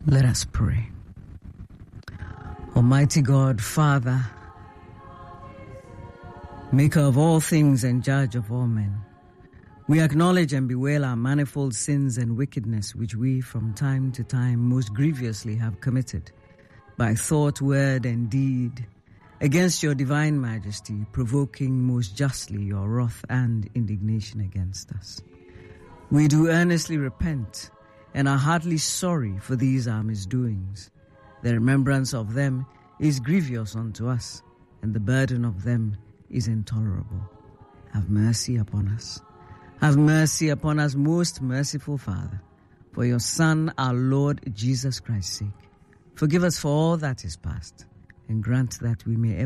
Let us pray. Almighty God, Father, Maker of all things and Judge of all men, we acknowledge and bewail our manifold sins and wickedness which we from time to time most grievously have committed by thought, word, and deed against your divine majesty, provoking most justly your wrath and indignation against us. We do earnestly repent and are heartily sorry for these our misdoings. The remembrance of them is grievous unto us, and the burden of them is intolerable. Have mercy upon us. Have mercy upon us, most merciful Father, for your Son, our Lord Jesus Christ's sake. Forgive us for all that is past, and grant that we may